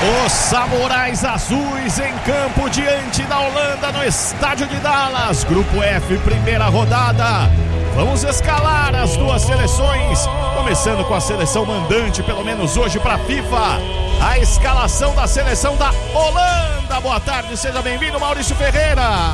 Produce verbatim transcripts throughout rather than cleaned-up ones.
Os Samurais Azuis em campo diante da Holanda no estádio de Dallas. Grupo F, primeira rodada. Vamos escalar as duas seleções, começando com a seleção mandante, pelo menos hoje para a FIFA. A escalação da seleção da Holanda. Boa tarde, seja bem-vindo, Maurício Ferreira.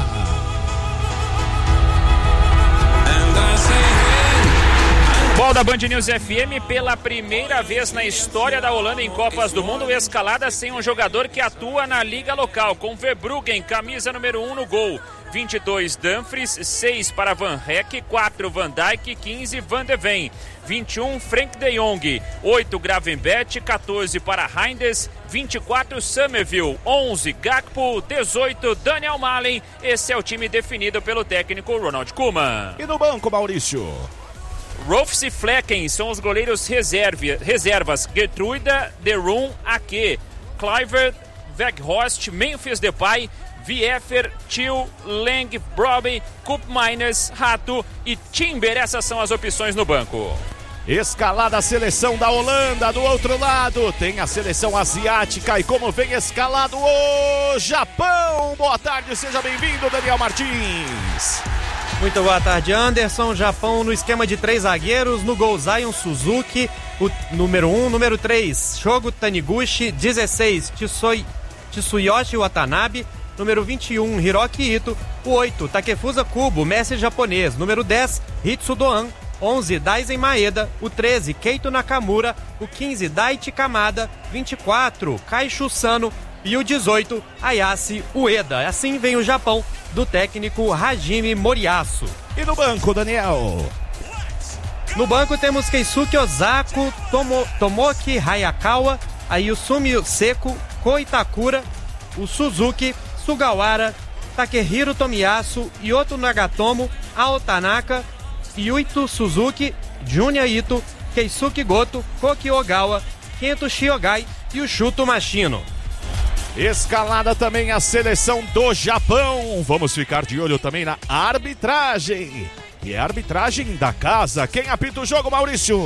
Bom, da Band News F M, pela primeira vez na história da Holanda em Copas do Mundo, escalada sem um jogador que atua na liga local, com Verbruggen, camisa número um no gol. vinte e dois Dumfries, seis para Van Heck, quatro Van Dijk, quinze Van de Ven, vinte e um Frank de Jong, oito Gravenberch, quatorze para Reinders, vinte e quatro Somerville, onze Gakpo, dezoito Daniel Malen. Esse é o time definido pelo técnico Ronald Koeman. E no banco, Maurício? Rolfs e Flecken são os goleiros reserva, reservas. Gertruida, De Roon, Ake, Kluivert, Weghorst, Memphis Depay, Viefer, Thiel, Lang, Brobbey, Koopmeiners, Rato e Timber. Essas são as opções no banco. Escalada a seleção da Holanda. Do outro lado tem a seleção asiática. E como vem escalado o Japão. Boa tarde, seja bem-vindo, Daniel Martins. Muito boa tarde, Anderson. Japão no esquema de três zagueiros. No gol, Zion Suzuki, o número um. Número três, Shogo Taniguchi. dezesseis, Tsui, Tsuyoshi Watanabe. Número vinte e um, Hiroki Ito. O oito, Takefusa Kubo, mestre japonês. Número dez, Hitsu Doan. onze, Daisen Maeda. O treze, Keito Nakamura. O quinze, Daichi Kamada. vinte e quatro, Kaishu Sano. E o dezoito, Ayase Ueda. Assim vem o Japão do técnico Hajime Moriyasu. E no banco, Daniel? No banco temos Keisuke Ozako, Tomo, Tomoki Hayakawa, Ayusumi Seko, Ko Itakura, o Suzuki, Sugawara, Takehiro Tomiyasu, Yoto Nagatomo, Ao Tanaka, Yuito Suzuki, Junya Ito, Keisuke Goto, Koki Ogawa, Kento Shiogai e o Shuto Machino. Escalada também a seleção do Japão. Vamos ficar de olho também na arbitragem. E a arbitragem da casa. Quem apita o jogo, Maurício?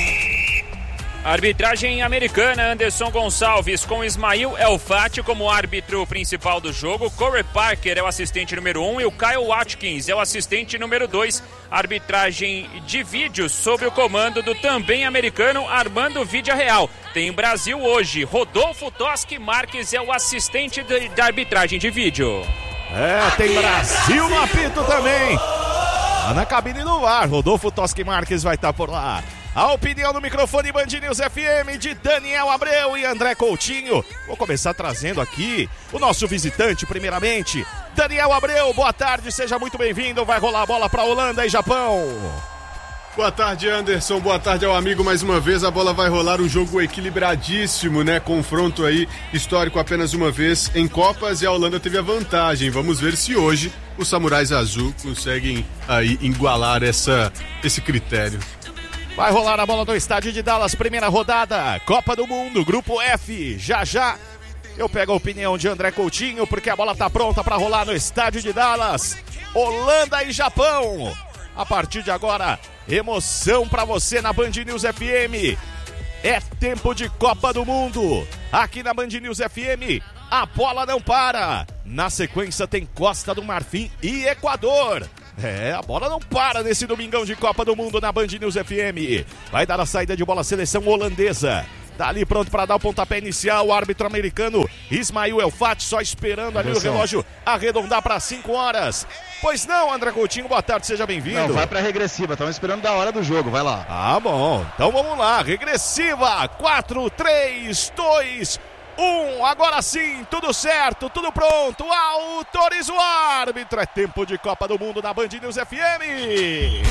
Arbitragem americana, Anderson Gonçalves, com Ismail Elfati como árbitro principal do jogo. Corey Parker é o assistente número um e o Kyle Watkins é o assistente número dois. Arbitragem de vídeo sob o comando do também americano Armando Vidiarreal. Tem Brasil hoje. Rodolfo Toschi Marques é o assistente de, de arbitragem de vídeo. É, tem Brasil no apito também. Lá na cabine do V A R, Rodolfo Toschi Marques vai estar por lá. A opinião no microfone Band News F M de Daniel Abreu e André Coutinho. Vou começar trazendo aqui o nosso visitante, primeiramente. Daniel Abreu, boa tarde, seja muito bem-vindo. Vai rolar a bola para Holanda e Japão. Boa tarde, Anderson. Boa tarde ao amigo mais uma vez. A bola vai rolar, um jogo equilibradíssimo, né? Confronto aí histórico apenas uma vez em Copas e a Holanda teve a vantagem. Vamos ver se hoje os Samurais Azul conseguem aí igualar essa, esse critério. Vai rolar a bola do estádio de Dallas, primeira rodada, Copa do Mundo, Grupo F. Já já eu pego a opinião de André Coutinho, porque a bola tá pronta para rolar no estádio de Dallas. Holanda e Japão. A partir de agora, emoção para você na Band News F M. É tempo de Copa do Mundo. Aqui na Band News F M, a bola não para. Na sequência tem Costa do Marfim e Equador. É, a bola não para nesse domingão de Copa do Mundo na Band News F M. Vai dar a saída de bola a seleção holandesa. Tá ali pronto para dar o pontapé inicial. O árbitro americano Ismail Elfati só esperando ali o relógio arredondar para cinco horas. Pois não, André Coutinho, boa tarde, seja bem-vindo. Não, vai para regressiva, estamos esperando da hora do jogo, vai lá. Ah, bom, então vamos lá, regressiva, quatro, três, dois, um, agora sim, tudo certo, tudo pronto, autoriza o árbitro, é tempo de Copa do Mundo na Band News F M.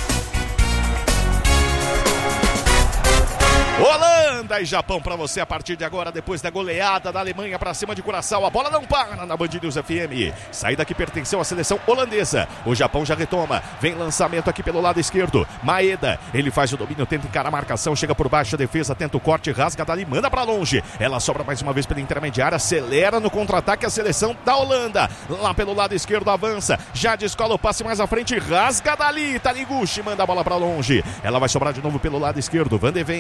Holanda e Japão para você a partir de agora, depois da goleada da Alemanha para cima de Curaçao. A bola não para na Band News F M. Saída que pertenceu à seleção holandesa. O Japão já retoma. Vem lançamento aqui pelo lado esquerdo. Maeda, ele faz o domínio, tenta encarar a marcação, chega por baixo a defesa, tenta o corte, rasga dali, manda para longe. Ela sobra mais uma vez pela intermediária, acelera no contra-ataque a seleção da Holanda. Lá pelo lado esquerdo avança, já descola o passe mais à frente, rasga dali. Taniguchi manda a bola para longe. Ela vai sobrar de novo pelo lado esquerdo. Van de Ven faz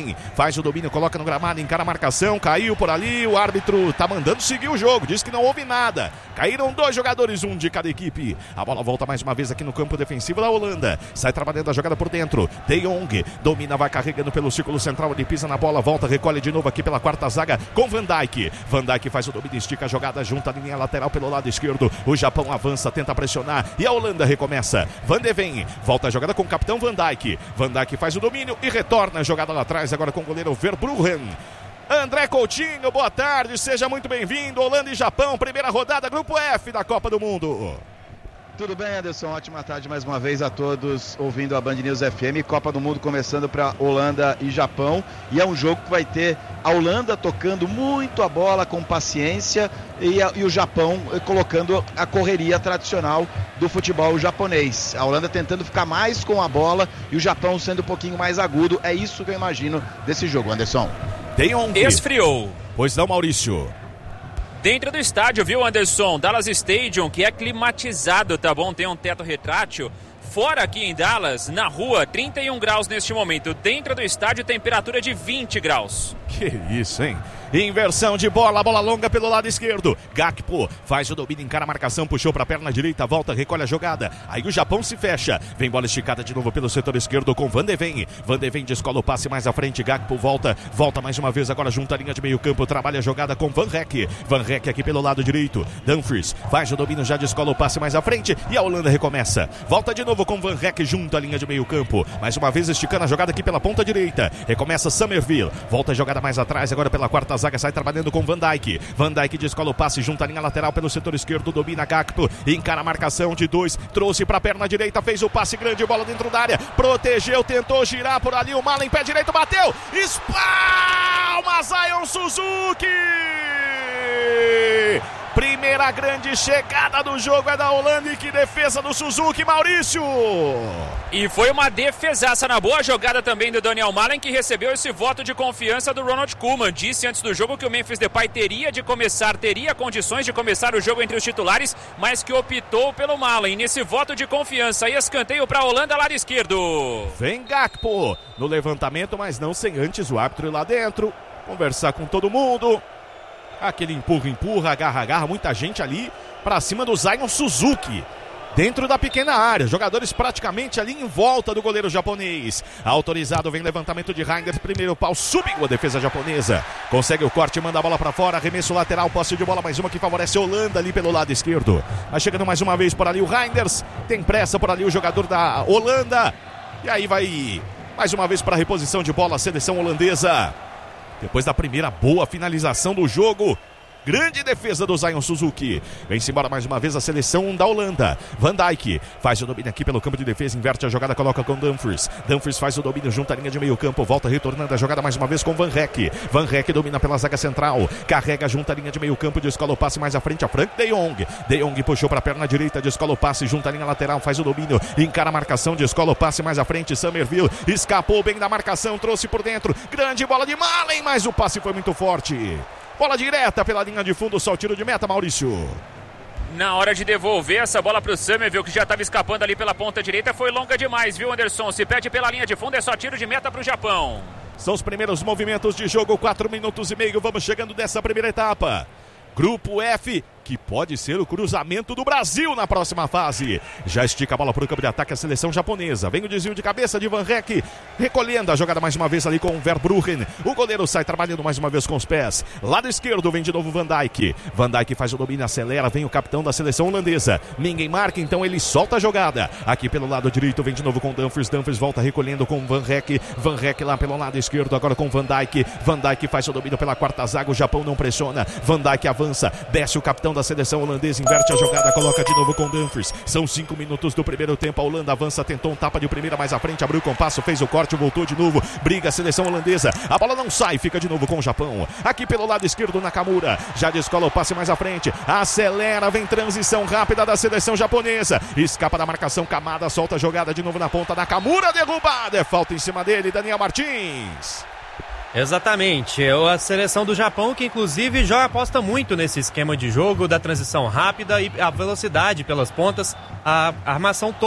faz o domínio, coloca no gramado, encara a marcação, caiu por ali, o árbitro tá mandando seguir o jogo, diz que não houve nada. Caíram dois jogadores, um de cada equipe. A bola volta mais uma vez aqui no campo defensivo da Holanda. Sai trabalhando a jogada por dentro. De Jong domina, vai carregando pelo círculo central, ele pisa na bola, volta, recolhe de novo aqui pela quarta zaga com Van Dijk. Van Dijk faz o domínio, estica a jogada, junta a linha lateral pelo lado esquerdo. O Japão avança, tenta pressionar e a Holanda recomeça. Van de Ven volta a jogada com o capitão Van Dijk. Van Dijk faz o domínio e retorna a jogada lá atrás, agora com o goleiro Verbruggen. André Coutinho, boa tarde, seja muito bem-vindo. Holanda e Japão, primeira rodada, Grupo F da Copa do Mundo. Tudo bem, Anderson? Ótima tarde mais uma vez a todos ouvindo a Band News F M. Copa do Mundo começando para Holanda e Japão. E é um jogo que vai ter a Holanda tocando muito a bola com paciência e, a, e o Japão colocando a correria tradicional do futebol japonês. A Holanda tentando ficar mais com a bola e o Japão sendo um pouquinho mais agudo. É isso que eu imagino desse jogo, Anderson. De Jong. Esfriou. Pois não, Maurício? Dentro do estádio, viu, Anderson? Dallas Stadium, que é climatizado, tá bom? Tem um teto retrátil. Fora aqui em Dallas, na rua, trinta e um graus neste momento. Dentro do estádio, temperatura de vinte graus. Que isso, hein? Inversão de bola, bola longa pelo lado esquerdo. Gakpo faz o domínio, encara a marcação, puxou para a perna direita, volta, recolhe a jogada. Aí o Japão se fecha. Vem bola esticada de novo pelo setor esquerdo com Van de Ven. Van de Ven descola o passe mais à frente. Gakpo volta, volta mais uma vez, agora junta a linha de meio campo, trabalha a jogada com Van Rek. Van Rek aqui pelo lado direito. Dumfries faz o domínio, já descola o passe mais à frente e a Holanda recomeça. Volta de novo com Van Rek junto à linha de meio campo. Mais uma vez esticando a jogada aqui pela ponta direita. Recomeça Summerville. Volta a jogada mais atrás, agora pela quarta zaga, sai trabalhando com Van Dijk. Van Dijk descola o passe, junta a linha lateral pelo setor esquerdo, domina Gakpo, encara a marcação de dois, trouxe para a perna direita, fez o passe grande, bola dentro da área, protegeu, tentou girar por ali, o Malen, pé direito, bateu, espalma Zion Suzuki! Primeira grande chegada do jogo é da Holanda e que defesa do Suzuki, Maurício! E foi uma defesaça na boa jogada também do Daniel Malen, que recebeu esse voto de confiança do Ronald Koeman. Disse antes do jogo que o Memphis Depay teria de começar, teria condições de começar o jogo entre os titulares, mas que optou pelo Malen. Nesse voto de confiança, e escanteio para a Holanda, lado esquerdo. Vem Gakpo no levantamento, mas não sem antes o árbitro ir lá dentro, conversar com todo mundo. Aquele empurra, empurra, agarra, agarra, muita gente ali para cima do Zion Suzuki. Dentro da pequena área, jogadores praticamente ali em volta do goleiro japonês. Autorizado, vem levantamento de Reinders, primeiro pau, subiu a defesa japonesa. Consegue o corte, manda a bola para fora, arremesso lateral, posse de bola, mais uma que favorece a Holanda ali pelo lado esquerdo. Vai chegando mais uma vez por ali o Reinders, tem pressa por ali o jogador da Holanda. E aí vai mais uma vez para a reposição de bola a seleção holandesa. Depois da primeira boa finalização do jogo, grande defesa do Zion Suzuki. Vem-se embora mais uma vez a seleção da Holanda. Van Dijk faz o domínio aqui pelo campo de defesa, inverte a jogada, coloca com Dumfries. Dumfries faz o domínio junto à linha de meio campo, volta retornando a jogada mais uma vez com Van Rek. Van Rek domina pela zaga central, carrega junto à linha de meio campo, descola o passe mais à frente a Frank De Jong. De Jong puxou para a perna direita, descola o passe junto à linha lateral, faz o domínio, encara a marcação, descola o passe mais à frente. Summerville escapou bem da marcação, trouxe por dentro, grande bola de Malen, mas o passe foi muito forte. Bola direta pela linha de fundo, só o tiro de meta, Maurício. Na hora de devolver essa bola para o Summerville, que já estava escapando ali pela ponta direita, foi longa demais, viu, Anderson? Se pede pela linha de fundo, é só tiro de meta para o Japão. São os primeiros movimentos de jogo, quatro minutos e meio, vamos chegando dessa primeira etapa. Grupo F, que pode ser o cruzamento do Brasil na próxima fase. Já estica a bola para o campo de ataque a seleção japonesa. Vem o desvio de cabeça de Van Rek, recolhendo a jogada mais uma vez ali com o Verbruggen. O goleiro sai trabalhando mais uma vez com os pés. Lado esquerdo vem de novo Van Dijk. Van Dijk faz o domínio, acelera, vem o capitão da seleção holandesa. Ninguém marca, então ele solta a jogada. Aqui pelo lado direito vem de novo com Dumfries. Dumfries volta recolhendo com Van Rek. Van Rek lá pelo lado esquerdo, agora com Van Dijk. Van Dijk faz o domínio pela quarta zaga, o Japão não pressiona. Van Dijk avança, desce o capitão da seleção holandesa, inverte a jogada, coloca de novo com Dumfries. São cinco minutos do primeiro tempo, a Holanda avança, tentou um tapa de primeira mais à frente, abriu o compasso, fez o corte, voltou de novo, briga a seleção holandesa, a bola não sai, fica de novo com o Japão. Aqui pelo lado esquerdo, Nakamura, já descola o passe mais à frente, acelera, vem transição rápida da seleção japonesa, escapa da marcação, Kamada solta a jogada de novo na ponta, Nakamura derrubada, é falta em cima dele, Daniel Martins. Exatamente, a seleção do Japão que inclusive já aposta muito nesse esquema de jogo, da transição rápida e a velocidade pelas pontas, a armação toda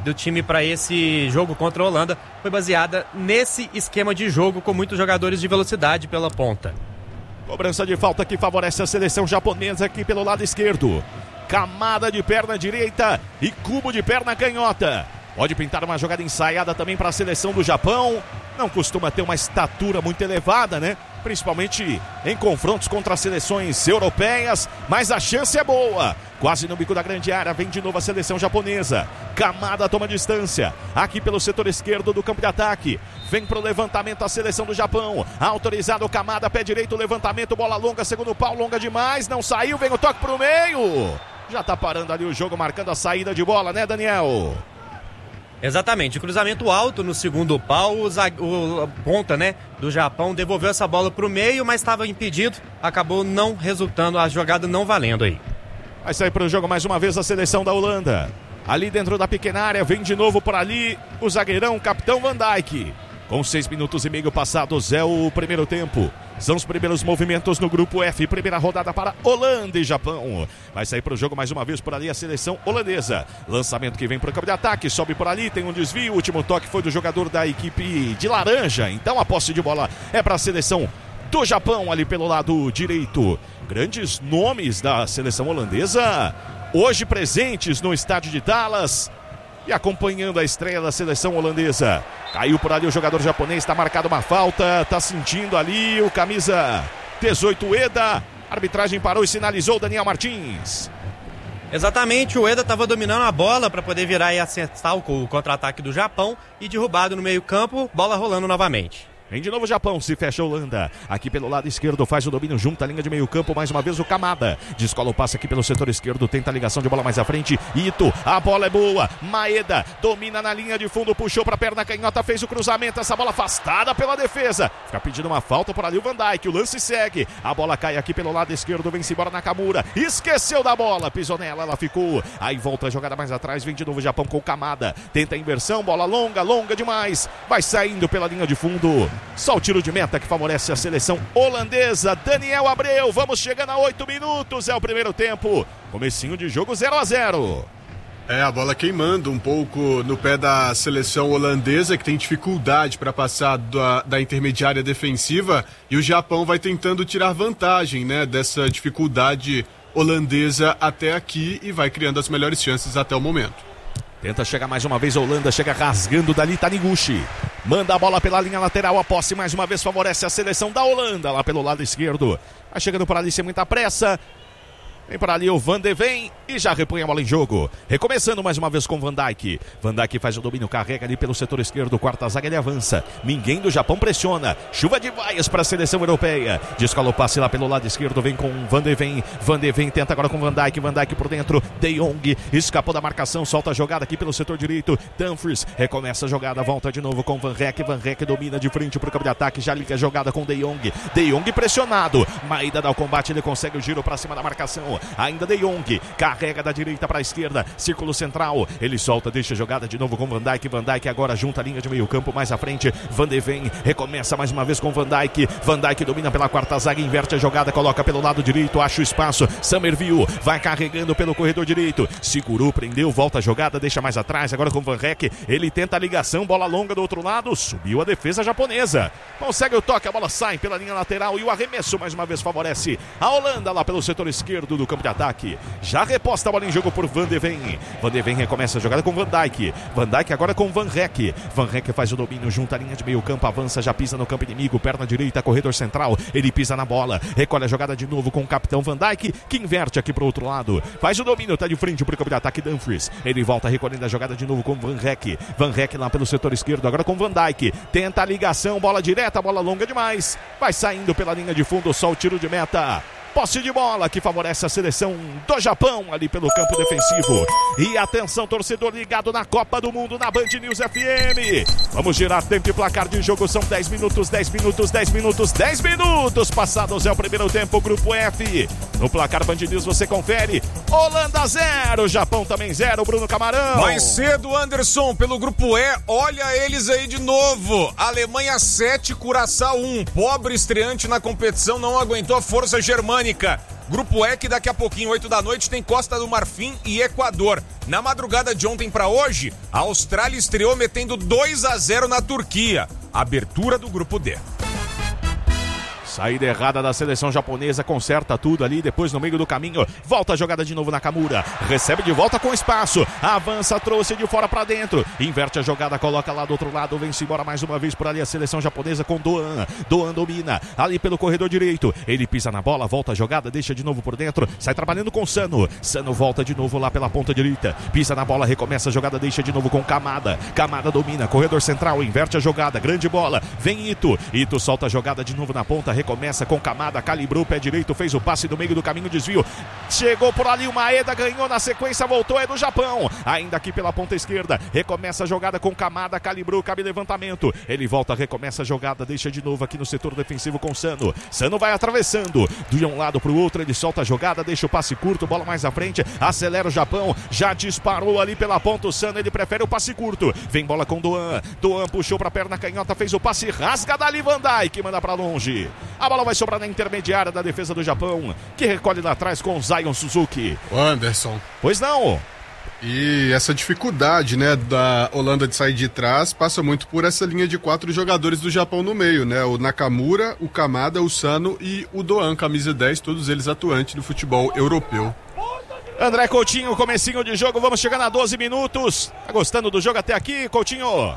do time para esse jogo contra a Holanda foi baseada nesse esquema de jogo com muitos jogadores de velocidade pela ponta. Cobrança de falta que favorece a seleção japonesa aqui pelo lado esquerdo. Camada de perna direita e Kubo de perna canhota. Pode pintar uma jogada ensaiada também para a seleção do Japão. Não costuma ter uma estatura muito elevada, né? Principalmente em confrontos contra as seleções europeias, mas a chance é boa. Quase no bico da grande área, vem de novo a seleção japonesa. Camada toma distância, aqui pelo setor esquerdo do campo de ataque. Vem pro levantamento a seleção do Japão. Autorizado Camada, pé direito, levantamento, bola longa, segundo pau, longa demais, não saiu, vem o toque pro meio. Já tá parando ali o jogo, marcando a saída de bola, né, Daniel? Exatamente, cruzamento alto no segundo pau, o, zag... o ponta, né, do Japão devolveu essa bola pro meio, mas estava impedido, acabou não resultando, a jogada não valendo aí. Vai sair pro jogo mais uma vez a seleção da Holanda. Ali dentro da pequena área, vem de novo por ali o zagueirão, capitão Van Dijk. Com seis minutos e meio passados, é o primeiro tempo. São os primeiros movimentos no grupo F, primeira rodada para Holanda e Japão. Vai sair para o jogo mais uma vez por ali a seleção holandesa. Lançamento que vem para o campo de ataque, sobe por ali, tem um desvio. O último toque foi do jogador da equipe de laranja. Então a posse de bola é para a seleção do Japão ali pelo lado direito. Grandes nomes da seleção holandesa hoje presentes no estádio de Dallas. E acompanhando a estreia da seleção holandesa. Caiu por ali o jogador japonês, está marcado uma falta, está sentindo ali o camisa dezoito Eda. A arbitragem parou e sinalizou Daniel Martins. Exatamente, o Eda estava dominando a bola para poder virar e acertar o contra-ataque do Japão e derrubado no meio-campo, bola rolando novamente. Vem de novo o Japão, se fecha a Holanda. Aqui pelo lado esquerdo faz o domínio junto à linha de meio campo. Mais uma vez o Kamada. Descola o passe aqui pelo setor esquerdo. Tenta a ligação de bola mais à frente. Ito, a bola é boa. Maeda domina na linha de fundo. Puxou para a perna canhota. Fez o cruzamento. Essa bola afastada pela defesa. Fica pedindo uma falta por ali o Van Dijk. O lance segue. A bola cai aqui pelo lado esquerdo. Vem-se embora Nakamura. Esqueceu da bola. Pisou nela. Ela ficou. Aí volta a jogada mais atrás. Vem de novo o Japão com o Kamada. Tenta a inversão. Bola longa, longa demais. Vai saindo pela linha de fundo. Só o tiro de meta que favorece a seleção holandesa. Daniel Abreu, vamos chegando a oito minutos, é o primeiro tempo. Comecinho de jogo zero a zero. É, a bola queimando um pouco no pé da seleção holandesa, que tem dificuldade para passar da, da intermediária defensiva, e o Japão vai tentando tirar vantagem, né, dessa dificuldade holandesa até aqui e vai criando as melhores chances até o momento. Tenta chegar mais uma vez a Holanda, chega rasgando dali Taniguchi. Manda a bola pela linha lateral, a posse mais uma vez favorece a seleção da Holanda, lá pelo lado esquerdo. Vai chegando por ali sem muita pressa. Vem por ali o Van de Ven e já repõe a bola em jogo. Recomeçando mais uma vez com Van Dijk. Van Dijk faz o domínio, carrega ali pelo setor esquerdo. Quarta zaga, ele avança. Ninguém do Japão pressiona. Chuva de vaias para a seleção europeia. Descola o passe lá pelo lado esquerdo. Vem com Van de Ven. Van de Ven tenta agora com Van Dijk. Van Dijk por dentro. De Jong escapou da marcação. Solta a jogada aqui pelo setor direito. Dumfries recomeça a jogada. Volta de novo com Van Rek. Van Rek domina de frente para o campo de ataque. Já liga a jogada com De Jong. De Jong pressionado. Maeda dá o combate. Ele consegue o giro para cima da marcação. Ainda De Jong, carrega da direita para a esquerda, círculo central, ele solta, deixa a jogada de novo com Van Dijk, Van Dijk agora junta a linha de meio campo mais à frente, Van de Ven, recomeça mais uma vez com Van Dijk, Van Dijk domina pela quarta zaga, inverte a jogada, coloca pelo lado direito, acha o espaço, Summerville, vai carregando pelo corredor direito, segurou, prendeu, volta a jogada, deixa mais atrás, agora com Van Rek, ele tenta a ligação, bola longa do outro lado, subiu a defesa japonesa, consegue o toque, a bola sai pela linha lateral e o arremesso mais uma vez favorece a Holanda lá pelo setor esquerdo do campo de ataque. Já reposta a bola em jogo por Van de Ven. Van de Ven recomeça a jogada com Van Dijk. Van Dijk agora com Van Rek. Van Rek faz o domínio junto à linha de meio campo, avança, já pisa no campo inimigo, perna direita, corredor central, ele pisa na bola, recolhe a jogada de novo com o capitão Van Dijk, que inverte aqui pro outro lado, faz o domínio, tá de frente pro campo de ataque Dumfries, ele volta recolhendo a jogada de novo com Van Rek. Van Rek lá pelo setor esquerdo, agora com Van Dijk, tenta a ligação, bola direta, bola longa demais, vai saindo pela linha de fundo, só o tiro de meta. Posse de bola que favorece a seleção do Japão ali pelo campo defensivo. E atenção, torcedor ligado na Copa do Mundo na Band News F M. Vamos girar tempo e placar de jogo. São dez minutos, dez minutos, dez minutos, dez minutos passados. É o primeiro tempo, Grupo F. No placar Band News você confere. Holanda zero, Japão também zero, Bruno Camarão. Mais cedo, Anderson, pelo Grupo E. Olha eles aí de novo. Alemanha sete, Curaçao um. Pobre estreante na competição, não aguentou a força germânica. Grupo E, que daqui a pouquinho, oito da noite, tem Costa do Marfim e Equador. Na madrugada de ontem para hoje, a Austrália estreou metendo dois a zero na Turquia. Abertura do Grupo D. Saída errada da seleção japonesa, conserta tudo ali, depois no meio do caminho, volta a jogada de novo Nakamura, recebe de volta com espaço, avança, trouxe de fora pra dentro, inverte a jogada, coloca lá do outro lado, vem-se embora mais uma vez por ali a seleção japonesa com Doan, Doan domina, ali pelo corredor direito, ele pisa na bola, volta a jogada, deixa de novo por dentro, sai trabalhando com Sano, Sano volta de novo lá pela ponta direita, pisa na bola, recomeça a jogada, deixa de novo com Kamada, Kamada domina, corredor central, inverte a jogada, grande bola, vem Ito, Ito solta a jogada de novo na ponta, começa com Kamada, calibrou o pé direito, fez o passe do meio do caminho, desvio, chegou por ali o Maeda, ganhou na sequência, voltou, é do Japão, ainda aqui pela ponta esquerda, recomeça a jogada com Kamada, calibrou, cabe levantamento, ele volta, recomeça a jogada, deixa de novo aqui no setor defensivo com Sano, Sano vai atravessando, de um lado para o outro, ele solta a jogada, deixa o passe curto, bola mais à frente, acelera o Japão, já disparou ali pela ponta o Sano, ele prefere o passe curto, vem bola com Doan, Doan puxou para a perna canhota, fez o passe, rasga dali Van Dijk, manda para longe. A bola vai sobrar na intermediária da defesa do Japão, que recolhe lá atrás com o Zion Suzuki. O Anderson. Pois não. E essa dificuldade, né, da Holanda de sair de trás passa muito por essa linha de quatro jogadores do Japão no meio, né? O Nakamura, o Kamada, o Sano e o Doan, camisa dez, todos eles atuantes do futebol europeu. André Coutinho, comecinho de jogo, vamos chegando a doze minutos. Tá gostando do jogo até aqui, Coutinho?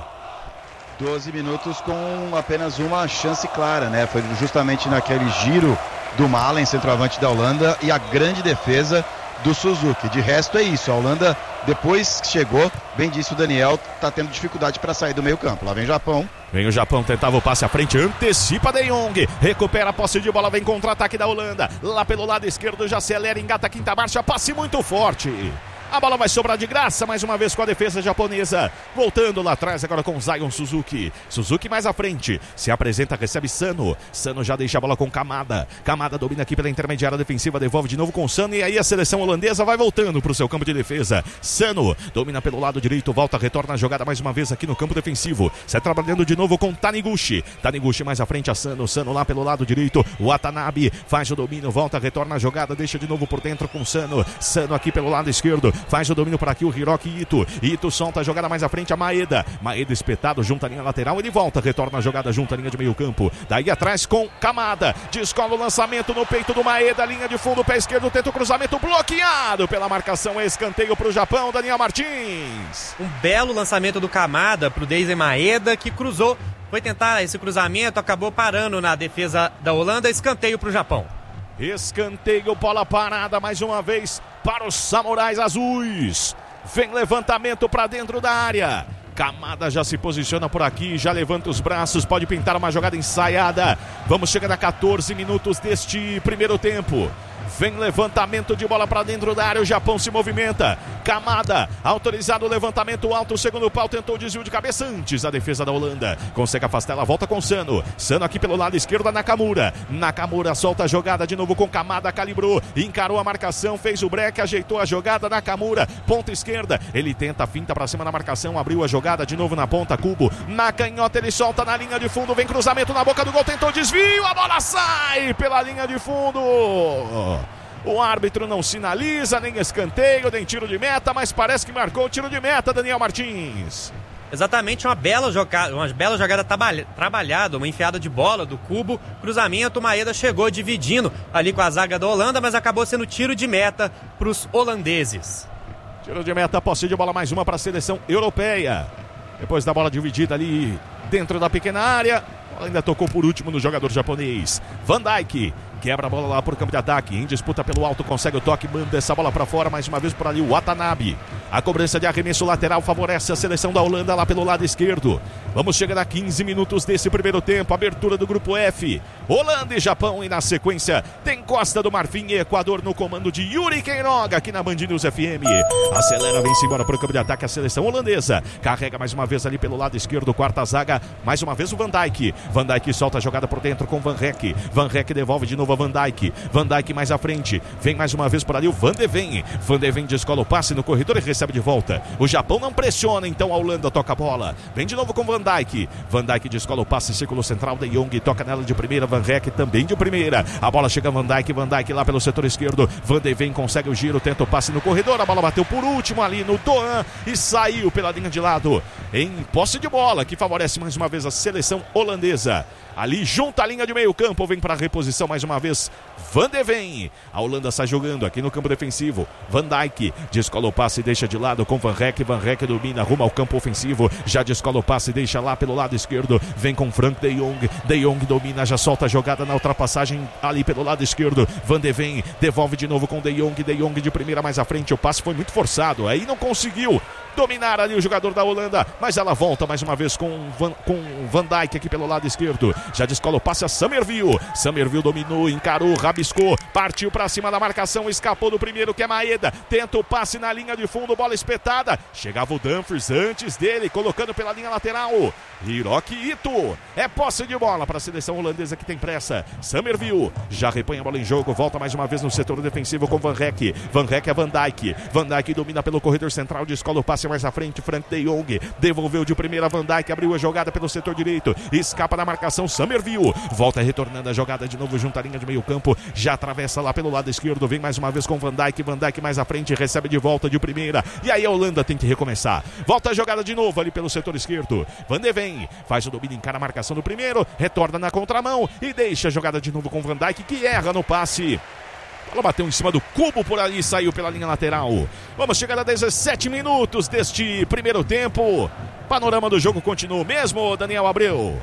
doze minutos com apenas uma chance clara, né? Foi justamente naquele giro do Malen, centroavante da Holanda, e a grande defesa do Suzuki. De resto é isso, a Holanda, depois que chegou, bem disse o Daniel, tá tendo dificuldade para sair do meio campo. Lá vem o Japão. Vem o Japão, tentava o passe à frente, antecipa De Jong, recupera a posse de bola, vem contra-ataque da Holanda, lá pelo lado esquerdo já acelera, engata a quinta marcha, passe muito forte. A bola vai sobrar de graça mais uma vez com a defesa japonesa. Voltando lá atrás agora com Zion Suzuki. Suzuki mais à frente. Se apresenta, recebe Sano. Sano já deixa a bola com Kamada. Kamada domina aqui pela intermediária defensiva. Devolve de novo com Sano. E aí a seleção holandesa vai voltando para o seu campo de defesa. Sano domina pelo lado direito. Volta, retorna a jogada mais uma vez aqui no campo defensivo. Sai trabalhando de novo com Taniguchi. Taniguchi mais à frente a Sano. Sano lá pelo lado direito. Watanabe faz o domínio. Volta, retorna a jogada. Deixa de novo por dentro com Sano. Sano aqui pelo lado esquerdo. Faz o domínio por aqui o Hiroki Ito. Ito solta a jogada mais à frente a Maeda. Maeda espetado junto à linha lateral. Ele volta, retorna a jogada junto à linha de meio campo. Daí atrás com Kamada. Descola o lançamento no peito do Maeda. Linha de fundo, pé esquerdo, tenta o cruzamento bloqueado pela marcação. Escanteio para o Japão, Daniel Martins. Um belo lançamento do Kamada para o Deisen Maeda, que cruzou. Foi tentar esse cruzamento, acabou parando na defesa da Holanda. Escanteio para o Japão. Escanteio, bola parada mais uma vez para os Samurais Azuis. Vem levantamento para dentro da área. Kamada já se posiciona por aqui, já levanta os braços, pode pintar uma jogada ensaiada. Vamos chegando a catorze minutos deste primeiro tempo. Vem levantamento de bola para dentro da área, o Japão se movimenta. Kamada, autorizado o levantamento alto, o segundo pau, tentou o desvio de cabeça antes a defesa da Holanda. Consegue afastar, ela volta com Sano. Sano aqui pelo lado esquerdo, Nakamura. Nakamura solta a jogada de novo com Kamada, calibrou, encarou a marcação, fez o break, ajeitou a jogada, Nakamura, ponta esquerda. Ele tenta a finta para cima na marcação, abriu a jogada de novo na ponta, Kubo. Na canhota ele solta na linha de fundo, vem cruzamento na boca do gol, tentou desvio, a bola sai pela linha de fundo. O árbitro não sinaliza, nem escanteio, nem tiro de meta, mas parece que marcou o tiro de meta, Daniel Martins. Exatamente, uma bela jogada, uma bela jogada trabalhada, uma enfiada de bola do Kubo, cruzamento, o Maeda chegou dividindo ali com a zaga da Holanda, mas acabou sendo tiro de meta para os holandeses. Tiro de meta, posse de bola mais uma para a seleção europeia. Depois da bola dividida ali dentro da pequena área, ainda tocou por último no jogador japonês. Van Dijk quebra a bola lá por campo de ataque, em disputa pelo alto, consegue o toque, manda essa bola para fora, mais uma vez por ali o Watanabe. A cobrança de arremesso lateral favorece a seleção da Holanda lá pelo lado esquerdo. Vamos chegar a quinze minutos desse primeiro tempo, abertura do grupo F. Holanda e Japão, e na sequência tem Costa do Marfim e Equador no comando de Yuri Queiroga aqui na Band News F M. Acelera, vem-se embora para o campo de ataque a seleção holandesa. Carrega mais uma vez ali pelo lado esquerdo, quarta zaga, mais uma vez o Van Dijk. Van Dijk solta a jogada por dentro com Van Rek. Van Rek devolve de novo a Van Dijk. Van Dijk mais à frente. Vem mais uma vez por ali o Van de Ven. Van de Ven descola o passe no corredor e recebe de volta. O Japão não pressiona, então a Holanda toca a bola. Vem de novo com Van Dijk. Van Dijk descola o passe, círculo central, De Jong toca nela de primeira, Van Rek também de primeira. A bola chega a Van Dijk, Van Dijk lá pelo setor esquerdo. Van de Ven consegue o giro, tenta o passe no corredor. A bola bateu por último ali no Doan e saiu pela linha de lado. Em posse de bola, que favorece mais uma vez a seleção holandesa. Ali junto à linha de meio campo, vem para a reposição mais uma vez Van de Ven. A Holanda sai jogando aqui no campo defensivo. Van Dijk descola o passe e deixa de lado com Van Rek. Van Rek domina, rumo ao campo ofensivo. Já descola o passe e deixa lá pelo lado esquerdo. Vem com Frank de Jong. De Jong domina, já solta a jogada na ultrapassagem ali pelo lado esquerdo. Van de Ven devolve de novo com De Jong. De Jong de primeira mais à frente. O passe foi muito forçado. Aí não conseguiu dominar ali o jogador da Holanda, mas ela volta mais uma vez com Van, com Van Dijk aqui pelo lado esquerdo. Já descola o passe a Summerville. Summerville dominou, encarou, rabiscou, partiu pra cima da marcação, escapou do primeiro que é Maeda. Tenta o passe na linha de fundo, bola espetada. Chegava o Dumfries antes dele, colocando pela linha lateral. Hiroki Ito. É posse de bola para a seleção holandesa que tem pressa. Summerville já repõe a bola em jogo, volta mais uma vez no setor defensivo com Van Rek. Van Rek é Van Dijk. Van Dijk domina pelo corredor central, descola o passe mais à frente, Frank de Jong devolveu de primeira, Van Dijk abriu a jogada pelo setor direito, escapa da marcação Summerville, volta retornando a jogada de novo junto à linha de meio campo, já atravessa lá pelo lado esquerdo, vem mais uma vez com Van Dijk, Van Dijk mais à frente, recebe de volta de primeira, e aí a Holanda tem que recomeçar, volta a jogada de novo ali pelo setor esquerdo, Van de Ven faz o domínio, encara a marcação do primeiro, retorna na contramão e deixa a jogada de novo com Van Dijk, que erra no passe. Ela bateu em cima do cubo por ali, saiu pela linha lateral. Vamos chegar a dezessete minutos deste primeiro tempo. Panorama do jogo continua o mesmo, Daniel Abreu?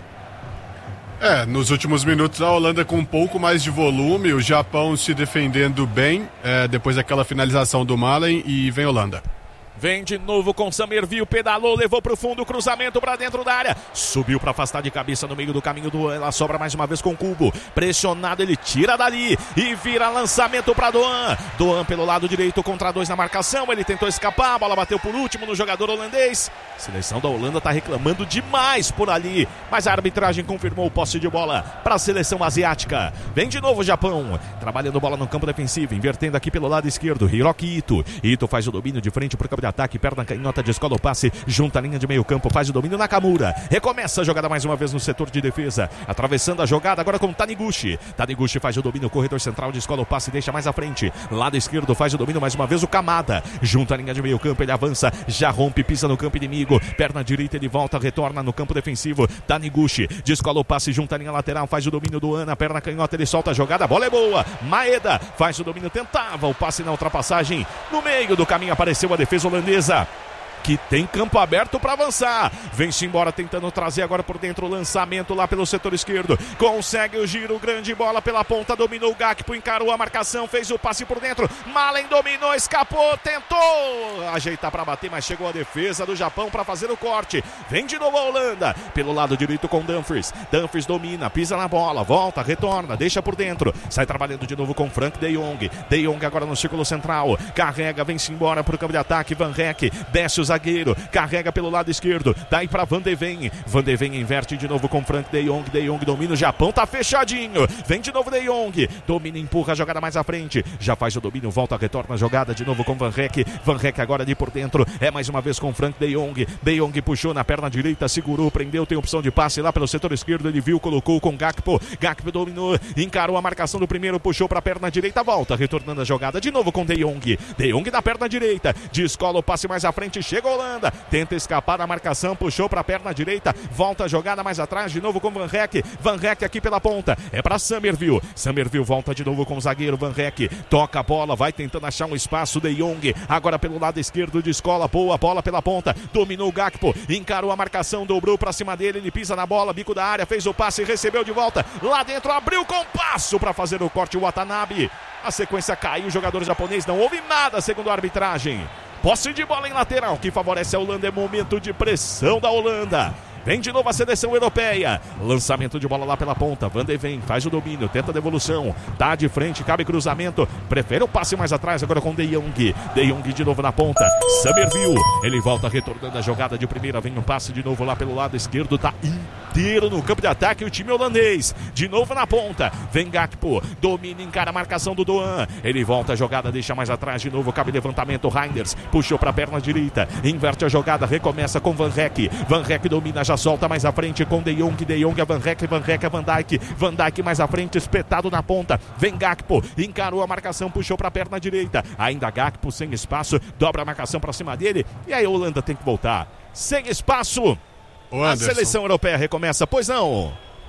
É, nos últimos minutos a Holanda com um pouco mais de volume, o Japão se defendendo bem, é, depois daquela finalização do Malen, e vem a Holanda. Vem de novo com Summerville, pedalou, levou pro fundo, cruzamento pra dentro da área, subiu pra afastar de cabeça no meio do caminho do Doan, ela sobra mais uma vez com o Cubo, pressionado ele tira dali e vira lançamento pra Doan, Doan pelo lado direito contra dois na marcação, ele tentou escapar, a bola bateu por último no jogador holandês, a seleção da Holanda tá reclamando demais por ali, mas a arbitragem confirmou o posse de bola pra seleção asiática. Vem de novo o Japão, trabalhando bola no campo defensivo, invertendo aqui pelo lado esquerdo, Hiroki Ito, Ito faz o domínio de frente pro campo de ataque, perna canhota, descola o passe, junta a linha de meio campo, faz o domínio Nakamura, recomeça a jogada mais uma vez no setor de defesa, atravessando a jogada agora com Taniguchi, Taniguchi faz o domínio, corredor central, descola o passe, deixa mais à frente, lado esquerdo faz o domínio mais uma vez o Kamada, junta a linha de meio campo, ele avança, já rompe, pisa no campo inimigo, perna direita ele volta, retorna no campo defensivo, Taniguchi, descola o passe, junta a linha lateral, faz o domínio do Ana, perna canhota, ele solta a jogada, a bola é boa, Maeda faz o domínio, tentava o passe na ultrapassagem, no meio do caminho apareceu a defesa holandesa, que tem campo aberto para avançar, vem-se embora tentando trazer agora por dentro o lançamento lá pelo setor esquerdo, consegue o giro, grande bola pela ponta, dominou o Gakpo, encarou a marcação, fez o passe por dentro, Malen dominou, escapou, tentou ajeitar para bater, mas chegou a defesa do Japão para fazer o corte, vem de novo a Holanda, pelo lado direito com Dumfries, Dumfries domina, pisa na bola, volta, retorna, deixa por dentro, sai trabalhando de novo com Frank de Jong, de Jong agora no círculo central, carrega, vem-se embora para o campo de ataque, Van Rek, desce os zagueiro, carrega pelo lado esquerdo, daí para Van de Ven, Van de Ven inverte de novo com Frank de Jong, de Jong domina, o Japão tá fechadinho, vem de novo de Jong, domina, empurra a jogada mais à frente, já faz o domínio, volta, retorna a jogada de novo com Van Rek, Van Rek agora ali por dentro, é mais uma vez com Frank de Jong, de Jong puxou na perna direita, segurou, prendeu, tem opção de passe lá pelo setor esquerdo, ele viu, colocou com Gakpo, Gakpo dominou, encarou a marcação do primeiro, puxou pra perna direita, volta, retornando a jogada de novo com de Jong, de Jong na perna direita, descola o passe mais à frente, chega Holanda, tenta escapar da marcação, puxou para a perna direita, volta a jogada mais atrás, de novo com Van Rek, Van Rek aqui pela ponta, é para Summerville, Summerville volta de novo com o zagueiro Van Rek, toca a bola, vai tentando achar um espaço, de Jong, agora pelo lado esquerdo, descola, boa bola pela ponta, dominou o Gakpo, encarou a marcação, dobrou para cima dele, ele pisa na bola, bico da área, fez o passe, recebeu de volta, lá dentro, abriu com passo para fazer o corte, o Watanabe, a sequência caiu, o jogador japonês não houve nada segundo a arbitragem. Posse de bola em lateral, que favorece a Holanda, é momento de pressão da Holanda. Vem de novo a seleção europeia. Lançamento de bola lá pela ponta. Van de Ven faz o domínio, tenta a devolução. Tá de frente, cabe cruzamento. Prefere o passe mais atrás, agora com De Jong. De Jong de novo na ponta. Summerville, ele volta retornando a jogada de primeira. Vem um passe de novo lá pelo lado esquerdo. Tá inteiro no campo de ataque o time holandês. De novo na ponta, vem Gakpo, domina, encara a marcação do Doan. Ele volta a jogada, deixa mais atrás de novo, cabe levantamento, Reinders puxou para a perna direita, inverte a jogada, recomeça com Van Rek. Van Rek domina, já solta mais à frente com De Jong, De Jong é Van Rek, Van Rek é Van Dijk, Van Dijk mais à frente, espetado na ponta, vem Gakpo, encarou a marcação, puxou para a perna direita, ainda Gakpo sem espaço, dobra a marcação para cima dele, e aí a Holanda tem que voltar, sem espaço. A seleção europeia recomeça, pois não?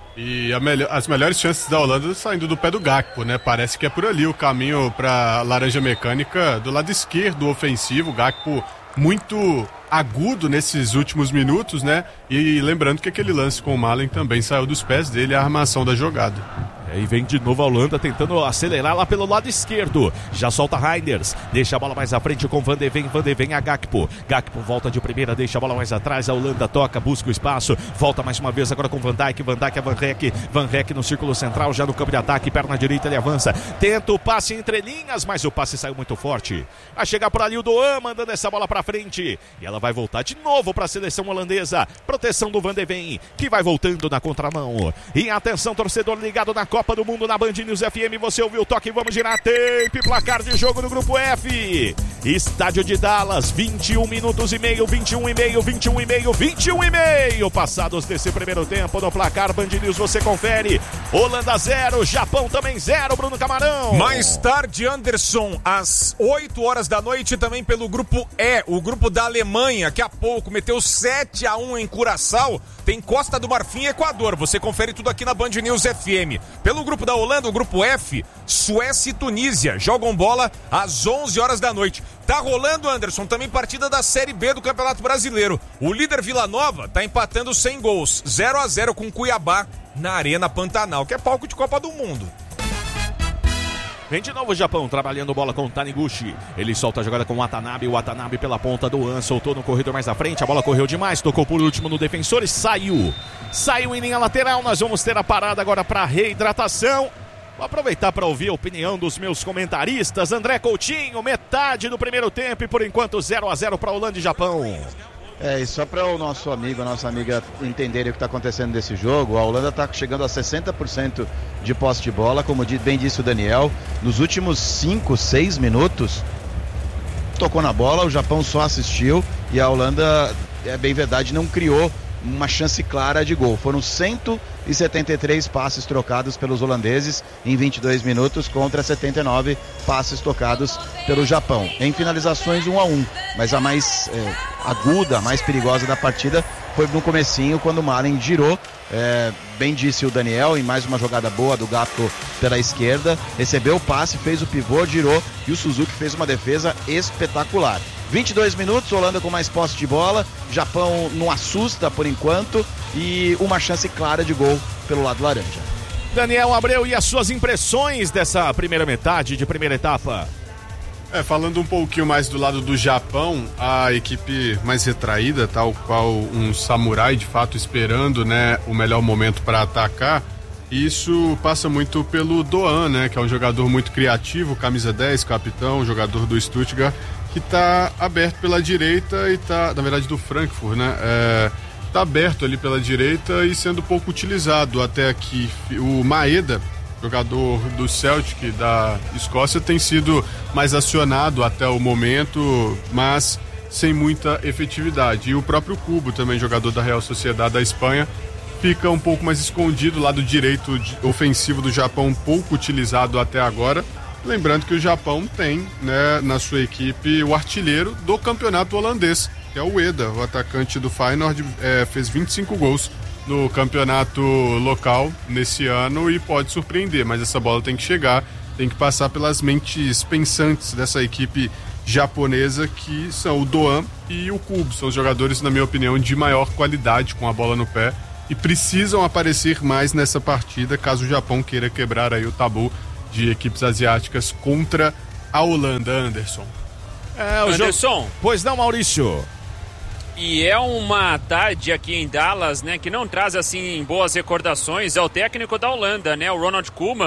E a melhor, as melhores chances da Holanda saindo do pé do Gakpo, né? Parece que é por ali o caminho para laranja mecânica do lado esquerdo ofensivo. Gakpo muito agudo nesses últimos minutos, né? E lembrando que aquele lance com o Malen também saiu dos pés dele, a armação da jogada. E vem de novo a Holanda tentando acelerar lá pelo lado esquerdo. Já solta Reinders, deixa a bola mais à frente com Van de Ven, Van de Ven a Gakpo. Gakpo volta de primeira, deixa a bola mais atrás. A Holanda toca, busca o espaço. Volta mais uma vez agora com Van Dijk. Van Dijk é Van Rek. Van Rek no círculo central, já no campo de ataque. Perna direita, ele avança. Tenta o passe entre linhas, mas o passe saiu muito forte. Vai chegar por ali o Doan, mandando essa bola pra frente. E ela vai voltar de novo pra seleção holandesa. Proteção do Van de Ven, que vai voltando na contramão. E atenção, torcedor ligado na Copa do Mundo na Band News F M, você ouviu o toque, vamos girar tempo, placar de jogo no grupo F, estádio de Dallas, vinte e um minutos e meio, vinte e um e meio, vinte e um e meio, vinte e um e meio, passados desse primeiro tempo no placar, Band News você confere, Holanda zero, Japão também zero, Bruno Camarão. Mais tarde, Anderson, às oito horas da noite, também pelo grupo E, o grupo da Alemanha, que há pouco meteu sete a um em Curaçao, tem Costa do Marfim e Equador, você confere tudo aqui na Band News F M. Pelo grupo da Holanda, o grupo F, Suécia e Tunísia jogam bola às onze horas da noite. Tá rolando, Anderson, também partida da Série B do Campeonato Brasileiro. O líder Vila Nova tá empatando sem gols, zero a zero com Cuiabá na Arena Pantanal, que é palco de Copa do Mundo. Vem de novo o Japão, trabalhando bola com o Taniguchi. Ele solta a jogada com o Watanabe. O Watanabe pela ponta do An, soltou no corredor mais à frente. A bola correu demais, tocou por último no defensor e saiu. Saiu em linha lateral. Nós vamos ter a parada agora para reidratação. Vou aproveitar para ouvir a opinião dos meus comentaristas. André Coutinho, metade do primeiro tempo e por enquanto zero a zero para Holanda e Japão. É, e só para o nosso amigo, a nossa amiga entenderem o que está acontecendo nesse jogo, a Holanda está chegando a sessenta por cento de posse de bola, como bem disse o Daniel, nos últimos cinco, seis minutos, tocou na bola, o Japão só assistiu e a Holanda, é bem verdade, não criou uma chance clara de gol. Foram cento e setenta e três passes trocados pelos holandeses em vinte e dois minutos contra setenta e nove passes tocados pelo Japão. Em finalizações um a um, mas a mais é, aguda, a mais perigosa da partida foi no comecinho, quando o Malen girou, é, bem disse o Daniel, em mais uma jogada boa do Gakpo pela esquerda, recebeu o passe, fez o pivô, girou e o Suzuki fez uma defesa espetacular. vinte e dois minutos, Holanda com mais posse de bola, Japão não assusta por enquanto e uma chance clara de gol pelo lado laranja. Daniel Abreu, e as suas impressões dessa primeira metade de primeira etapa? É, falando um pouquinho mais do lado do Japão, a equipe mais retraída, tal qual um samurai de fato esperando, né, o melhor momento para atacar. Isso passa muito pelo Doan, né, que é um jogador muito criativo, camisa dez, capitão, jogador do Stuttgart, que está aberto pela direita e tá, na verdade do Frankfurt, né, é, tá aberto ali pela direita e sendo pouco utilizado até aqui. O Maeda, jogador do Celtic da Escócia, tem sido mais acionado até o momento, mas sem muita efetividade. E o próprio Kubo, também jogador da Real Sociedade da Espanha, fica um pouco mais escondido, lado direito ofensivo do Japão, pouco utilizado até agora. Lembrando que o Japão tem, né, na sua equipe o artilheiro do campeonato holandês, que é o Ueda, o atacante do Feyenoord, é, fez vinte e cinco gols no campeonato local nesse ano e pode surpreender, mas essa bola tem que chegar, tem que passar pelas mentes pensantes dessa equipe japonesa, que são o Doan e o Kubo, são os jogadores, na minha opinião, de maior qualidade com a bola no pé e precisam aparecer mais nessa partida caso o Japão queira quebrar aí o tabu de equipes asiáticas contra a Holanda. Anderson. É, o Anderson. Jogo... Pois não, Maurício. E é uma tarde aqui em Dallas, né, que não traz assim boas recordações. É o técnico da Holanda, né, o Ronald Koeman.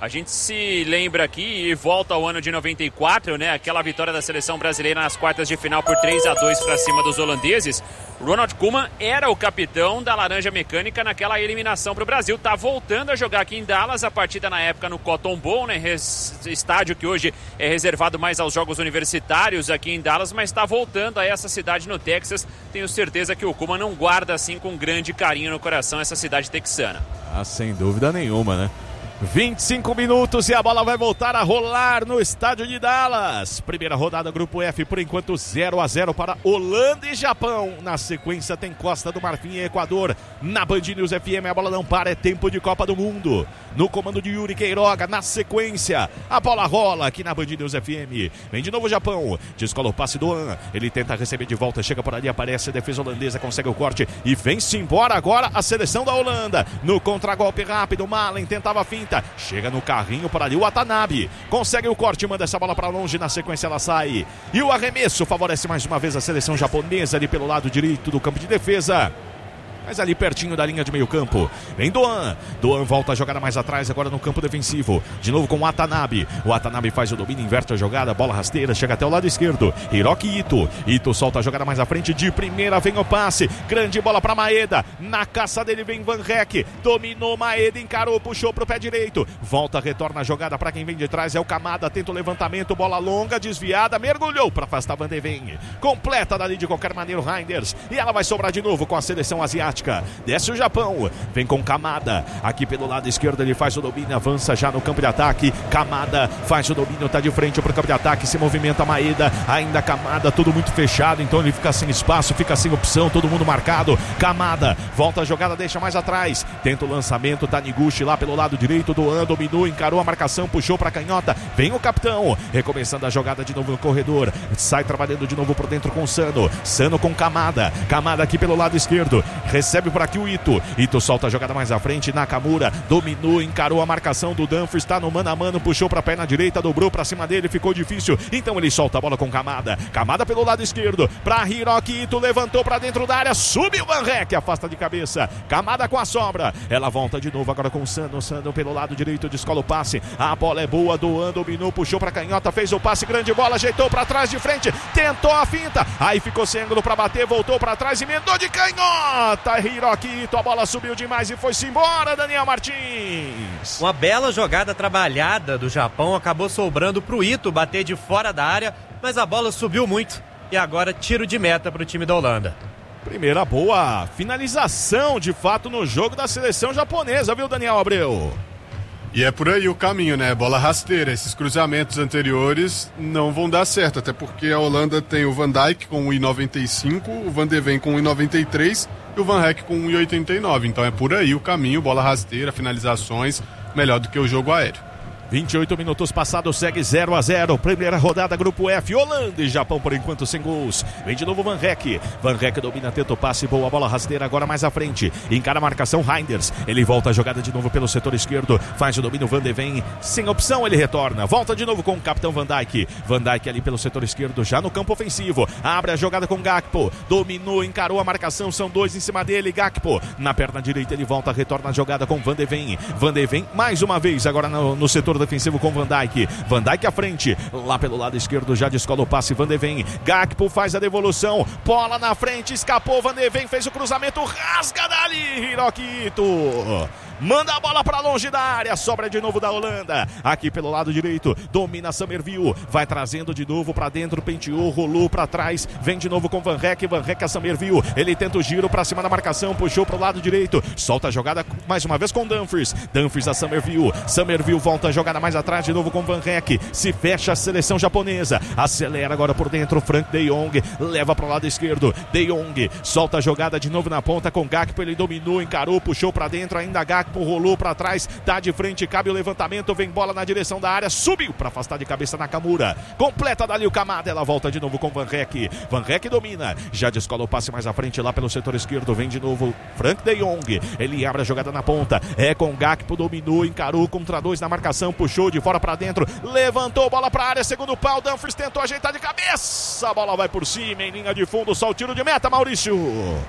A gente se lembra aqui e volta ao ano de noventa e quatro, né? Aquela vitória da seleção brasileira nas quartas de final por três a dois para cima dos holandeses. Ronald Koeman era o capitão da Laranja Mecânica naquela eliminação para o Brasil. Tá voltando a jogar aqui em Dallas, a partida na época no Cotton Bowl, né? Res... Estádio que hoje é reservado mais aos jogos universitários aqui em Dallas, mas está voltando a essa cidade no Texas. Tenho certeza que o Koeman não guarda assim com grande carinho no coração essa cidade texana. Ah, sem dúvida nenhuma, né? vinte e cinco minutos e a bola vai voltar a rolar no estádio de Dallas. Primeira rodada, Grupo F, por enquanto zero a zero para Holanda e Japão. Na sequência tem Costa do Marfim e Equador. Na Band News F M a bola não para, é tempo de Copa do Mundo. No comando de Yuri Queiroga, na sequência, a bola rola aqui na Band News F M. Vem de novo o Japão, descola o passe do An. Ele tenta receber de volta, chega por ali, aparece a defesa holandesa, consegue o corte e vem-se embora agora a seleção da Holanda. No contragolpe rápido, Malen tentava a finta. Chega no carrinho por ali o Watanabe. Consegue o corte, manda essa bola para longe. Na sequência ela sai. E o arremesso favorece mais uma vez a seleção japonesa ali pelo lado direito do campo de defesa. Mas ali pertinho da linha de meio campo. Vem Doan. Doan volta a jogada mais atrás, agora no campo defensivo. De novo com o Watanabe. O Watanabe faz o domínio, inverte a jogada. Bola rasteira, chega até o lado esquerdo. Hiroki Ito. Ito solta a jogada mais à frente. De primeira vem o passe. Grande bola para Maeda. Na caça dele vem Van Heck. Dominou Maeda, encarou, puxou pro pé direito. Volta, retorna a jogada para quem vem de trás. É o Kamada, tenta o levantamento. Bola longa, desviada. Mergulhou para afastar Van de Ven. Completa dali de qualquer maneira o Reinders. E ela vai sobrar de novo com a seleção asiática. Desce o Japão, vem com Kamada. Aqui pelo lado esquerdo ele faz o domínio, avança já no campo de ataque. Kamada faz o domínio, tá de frente pro campo de ataque, se movimenta Maeda. Ainda Kamada, tudo muito fechado, então ele fica sem espaço, fica sem opção, todo mundo marcado. Kamada, volta a jogada, deixa mais atrás. Tenta o lançamento, Taniguchi lá pelo lado direito. Doan dominou, encarou a marcação, puxou pra canhota. Vem o capitão, recomeçando a jogada de novo no corredor. Sai trabalhando de novo por dentro com o Sano. Sano com Kamada. Kamada aqui pelo lado esquerdo. Recebe por aqui o Ito. Ito solta a jogada mais à frente. Nakamura dominou, encarou a marcação do Dumfries. Está no mano a mano, puxou para a perna direita, dobrou para cima dele, ficou difícil. Então ele solta a bola com Kamada. Kamada pelo lado esquerdo. Para Hiroki Ito, levantou para dentro da área. Subiu Van Heck, afasta de cabeça. Kamada com a sobra. Ela volta de novo agora com o Sano. Sano pelo lado direito, descola o passe. A bola é boa. Doan dominou, puxou para canhota, fez o passe. Grande bola, ajeitou para trás de frente. Tentou a finta. Aí ficou sem ângulo para bater, voltou para trás e emendou de canhota. Hiroki Ito, a bola subiu demais e foi-se embora, Daniel Martins. Uma bela jogada trabalhada do Japão, acabou sobrando pro Ito bater de fora da área, mas a bola subiu muito e agora tiro de meta pro time da Holanda. Primeira boa finalização de fato no jogo da seleção japonesa, viu, Daniel Abreu? E é por aí o caminho, né? Bola rasteira. Esses cruzamentos anteriores não vão dar certo, até porque a Holanda tem o Van Dijk com um e noventa e cinco, o Van de Ven com um e noventa e três e o Van Heck com um e oitenta e nove. Então é por aí o caminho, bola rasteira, finalizações, melhor do que o jogo aéreo. vinte e oito minutos passados, segue zero a zero. Primeira rodada, Grupo F. Holanda e Japão, por enquanto, sem gols. Vem de novo Van Heck. Van Heck domina, tenta o passe, boa bola rasteira, agora mais à frente. Encara a marcação, Reinders. Ele volta a jogada de novo pelo setor esquerdo. Faz o domínio, Van de Ven. Sem opção, ele retorna. Volta de novo com o capitão Van Dijk. Van Dijk ali pelo setor esquerdo, já no campo ofensivo. Abre a jogada com Gakpo. Dominou, encarou a marcação. São dois em cima dele. Gakpo. Na perna direita, ele volta, retorna a jogada com Van de Ven. Van de Ven, mais uma vez, agora no, no setor defensivo com Van Dijk. Van Dijk à frente, lá pelo lado esquerdo já descola o passe, Van de Ven. Gakpo faz a devolução, bola na frente, escapou, Van de Ven fez o cruzamento, rasga dali, Hiroki Ito. Manda a bola para longe da área, sobra de novo da Holanda. Aqui pelo lado direito, domina Summerville, vai trazendo de novo para dentro, penteou, rolou para trás, vem de novo com Van Heck, Van Heck a Summerville, ele tenta o giro para cima da marcação, puxou para o lado direito, solta a jogada mais uma vez com Dumfries, Dumfries a Summerville, Summerville volta a jogada mais atrás de novo com Van Heck, se fecha a seleção japonesa, acelera agora por dentro, Frank de Jong, leva para o lado esquerdo, de Jong, solta a jogada de novo na ponta com Gakpo, ele dominou, encarou, puxou para dentro, ainda Gakpo, rolou para trás, tá de frente, cabe o levantamento, vem bola na direção da área, subiu para afastar de cabeça Nakamura, completa dali o Kamada, ela volta de novo com Van Heck, Van Heck domina, já descola o passe mais à frente lá pelo setor esquerdo, vem de novo Frank de Jong, ele abre a jogada na ponta, é com Gakpo, dominou, encarou contra dois na marcação, puxou de fora para dentro, levantou bola para a área, segundo pau, Dumfries tentou ajeitar de cabeça, a bola vai por cima, em linha de fundo, só o tiro de meta, Maurício.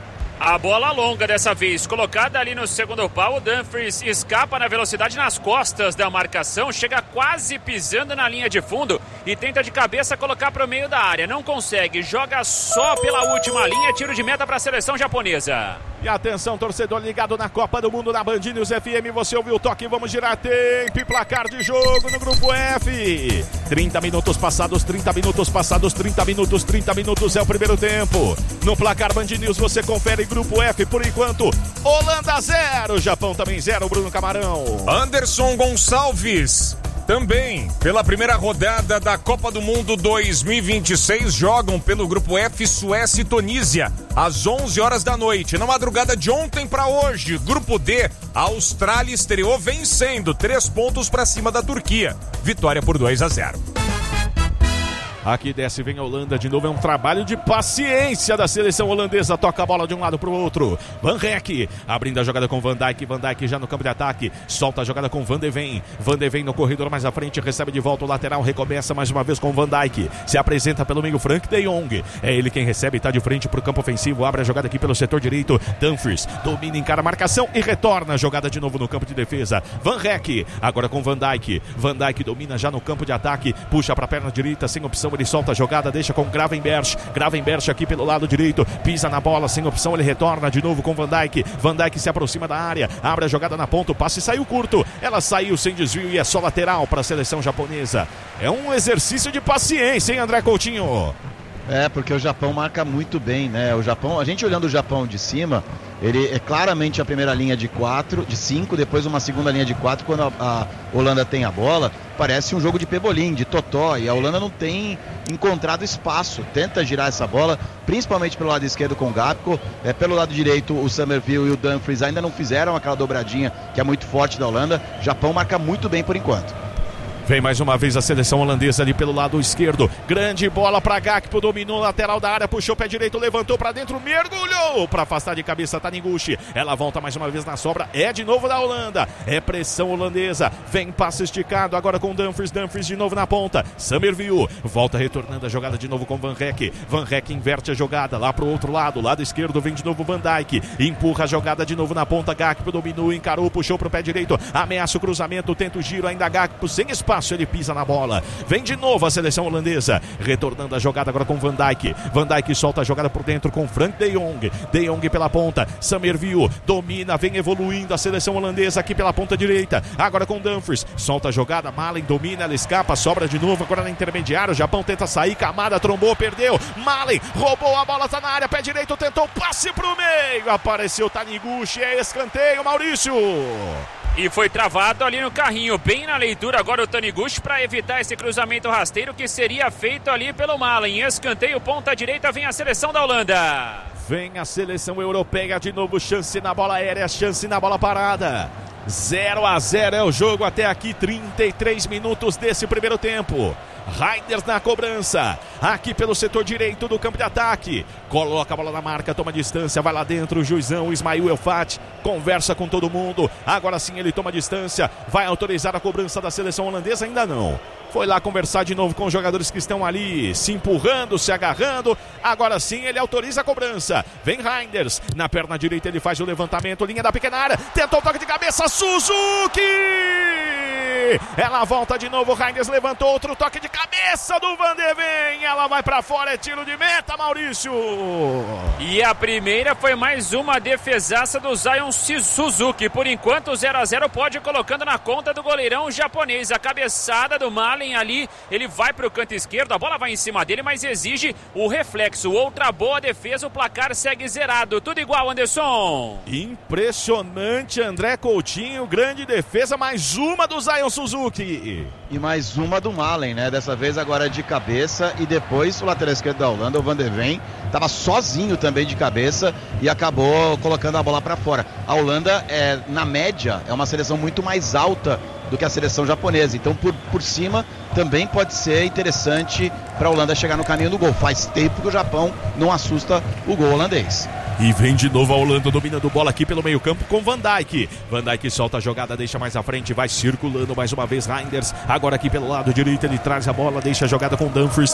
A bola longa dessa vez, colocada ali no segundo pau, o Dumfries escapa na velocidade nas costas da marcação, chega quase pisando na linha de fundo e tenta de cabeça colocar para o meio da área. Não consegue, joga só pela última linha, tiro de meta para a seleção japonesa. E atenção, torcedor ligado na Copa do Mundo na Band News F M, você ouviu o toque, vamos girar tempo e placar de jogo no grupo F. trinta minutos passados, trinta minutos passados, trinta minutos, trinta minutos é o primeiro tempo. No placar Band News você confere grupo F por enquanto. Holanda zero, Japão também zero, Bruno Camarão. Anderson Gonçalves. Também, pela primeira rodada da Copa do Mundo dois mil e vinte e seis, jogam pelo Grupo F Suécia e Tunísia, às onze horas da noite. Na madrugada de ontem para hoje, Grupo D, a Austrália estreou vencendo, três pontos para cima da Turquia. Vitória por dois a zero. Aqui desce, vem a Holanda de novo, é um trabalho de paciência da seleção holandesa, toca a bola de um lado para o outro. Van Rijk, abrindo a jogada com Van Dijk, Van Dijk já no campo de ataque, solta a jogada com Van de Ven, Van de Ven no corredor mais à frente, recebe de volta o lateral, recomeça mais uma vez com Van Dijk, se apresenta pelo meio Frank de Jong, é ele quem recebe, está de frente para o campo ofensivo, abre a jogada aqui pelo setor direito, Dumfries, domina, encara a marcação e retorna a jogada de novo no campo de defesa, Van Rijk, agora com Van Dijk, Van Dijk domina já no campo de ataque, puxa para a perna direita, sem opção, ele solta a jogada, deixa com Gravenberch, Gravenberch aqui pelo lado direito, pisa na bola, sem opção, ele retorna de novo com Van Dijk, Van Dijk se aproxima da área, abre a jogada na ponta, o passe saiu curto, ela saiu sem desvio e é só lateral para a seleção japonesa. É um exercício de paciência, hein, André Coutinho? É, porque o Japão marca muito bem, né? O Japão, a gente olhando o Japão de cima, ele é claramente a primeira linha de quatro, de cinco, depois uma segunda linha de quatro, quando a, a Holanda tem a bola, parece um jogo de pebolim, de totó, e a Holanda não tem encontrado espaço, tenta girar essa bola, principalmente pelo lado esquerdo com o Gakpo, é, pelo lado direito o Summerville e o Dumfries ainda não fizeram aquela dobradinha que é muito forte da Holanda. O Japão marca muito bem por enquanto. Vem mais uma vez a seleção holandesa ali pelo lado esquerdo. Grande bola para Gakpo, dominou lateral da área, puxou o pé direito, levantou para dentro, mergulhou para afastar de cabeça Taniguchi. Ela volta mais uma vez na sobra, é de novo da Holanda. É pressão holandesa. Vem passe esticado agora com Dumfries, Dumfries de novo na ponta. Summerville volta retornando a jogada de novo com Van Rijk. Van Rijk inverte a jogada lá pro outro lado, lado esquerdo vem de novo Van Dijk. Empurra a jogada de novo na ponta, Gakpo dominou, encarou, puxou pro pé direito, ameaça o cruzamento, tenta o giro, ainda Gakpo sem espaço. Ele pisa na bola, vem de novo a seleção holandesa, retornando a jogada agora com Van Dijk, Van Dijk solta a jogada por dentro com Frank de Jong, de Jong pela ponta, Summerville domina, vem evoluindo a seleção holandesa aqui pela ponta direita, agora com Dumfries, solta a jogada, Malen domina, ela escapa, sobra de novo agora na intermediária, o Japão tenta sair, Kamada trombou, perdeu, Malen roubou a bola, tá na área, pé direito, tentou passe pro meio, apareceu Taniguchi, é escanteio, Maurício. E foi travado ali no carrinho, bem na leitura agora o Taniguchi para evitar esse cruzamento rasteiro que seria feito ali pelo Malen. Escanteio, ponta direita, vem a seleção da Holanda. Vem a seleção europeia de novo, chance na bola aérea, chance na bola parada. zero a zero é o jogo até aqui, trinta e três minutos desse primeiro tempo. Reinders na cobrança, aqui pelo setor direito do campo de ataque, coloca a bola na marca, toma distância, vai lá dentro, o juizão, o Ismail Elfat, conversa com todo mundo, agora sim ele toma distância, vai autorizar a cobrança da seleção holandesa? Ainda não, foi lá conversar de novo com os jogadores que estão ali, se empurrando, se agarrando, agora sim ele autoriza a cobrança, vem Reinders, na perna direita ele faz o levantamento, linha da pequena área, tentou o toque de cabeça, Suzuki! Ela volta de novo, Reinders levantou, outro toque de cabeça do Van de Ven, ela vai pra fora, é tiro de meta, Maurício. E a primeira foi mais uma defesaça do Zion Suzuki, por enquanto zero a zero pode ir colocando na conta do goleirão japonês, a cabeçada do Malen ali, ele vai pro canto esquerdo, a bola vai em cima dele, mas exige o reflexo, outra boa defesa, o placar segue zerado, tudo igual, Anderson. Impressionante, André Coutinho, grande defesa, mais uma do Zion Suzuki. E mais uma do Malen, né? Dessa vez agora de cabeça e depois o lateral esquerdo da Holanda, o Van de Ven, estava sozinho também de cabeça e acabou colocando a bola para fora. A Holanda, é, na média, é uma seleção muito mais alta do que a seleção japonesa. Então, por, por cima, também pode ser interessante para a Holanda chegar no caminho do gol. Faz tempo que o Japão não assusta o gol holandês. E vem de novo a Holanda dominando bola aqui pelo meio campo com Van Dijk. Van Dijk solta a jogada, deixa mais à frente, vai circulando mais uma vez Reinders. Agora aqui pelo lado direito ele traz a bola, deixa a jogada com Dumfries.